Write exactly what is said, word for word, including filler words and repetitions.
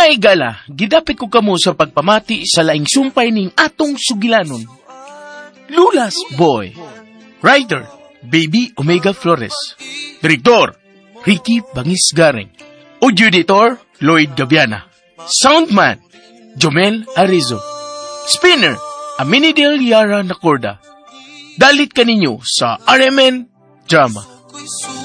May gala, gidapit ko kamo sa pagpamati sa laing sumpay ning atong sugilanon. Lulas Boy. Writer, Baby Omega Flores. Direktor, Ricky Bangis Garing. Audio editor, Lloyd Gaviana. Soundman, Jomel Arizo. Spinner, Aminidel Yara Nacorda. Dalit kaninyo sa R M N Drama.